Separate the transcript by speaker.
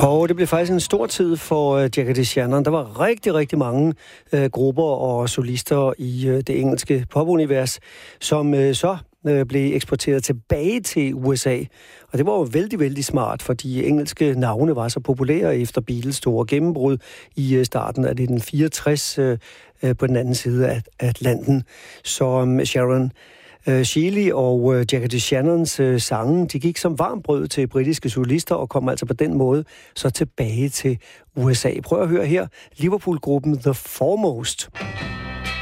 Speaker 1: Og det blev faktisk en stor tid for Jackie Shannon. Der var rigtig, rigtig mange grupper og solister i det engelske popunivers, som så blev eksporteret tilbage til USA. Og det var jo vældig, vældig smart, fordi engelske navne var så populære efter Beatles store gennembrud i starten af 1964 på den anden side af Atlanten. Så Sharon Shealy og Jackie Shannons sange, de gik som varmt brød til britiske solister og kom altså på den måde så tilbage til USA. Prøv at høre her Liverpool-gruppen The Foremost.